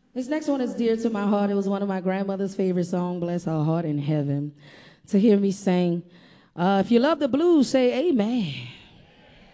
This next one is dear to my heart. It was one of my grandmother's favorite songs, Bless Her Heart in Heaven. To hear me sing. If you love the blues, say amen.